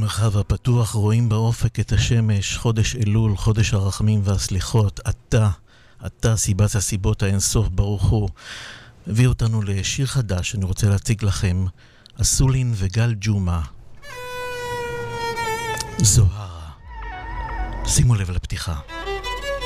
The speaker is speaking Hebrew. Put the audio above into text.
במרחב הפתוח רואים באופק את השמש, חודש אלול, חודש הרחמים והסליחות. אתה סיבת הסיבות האינסוף, ברוך הוא. הביא אותנו לשיר חדש שאני רוצה להציג לכם, אסולין וגל ג'ומה, זוהרה. שימו לב לפתיחה.